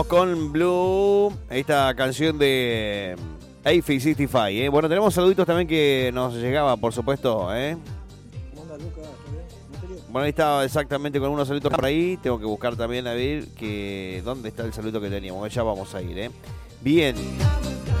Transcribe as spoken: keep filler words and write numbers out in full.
Con Blue, esta canción de A F sesenta y cinco, ¿eh? Bueno, tenemos saluditos también que nos llegaba, por supuesto, ¿eh? Bueno, ahí estaba exactamente con unos saluditos por ahí. Tengo que buscar también a ver que dónde está el saludo que teníamos. Ya vamos a ir, ¿eh? Bien.